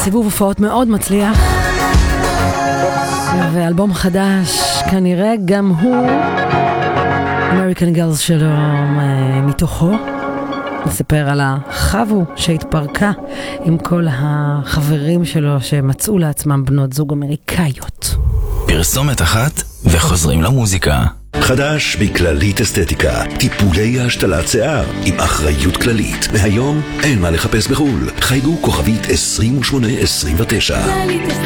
סיבוב הופעות מאוד מצליח, ואלבום חדש כנראה גם הוא American Girls שלו מתוכו. נספר על החבו שהתפרקה עם כל החברים שלו שמצאו לעצמם בנות זוג אמריקאיות. פרסומת אחת וחוזרים למוזיקה. חדש מכללית אסתטיקה, טיפולי השתלת שיער עם אחריות כללית. מהיום אין מה לחפש בחול. חייגו כוכבית 2829.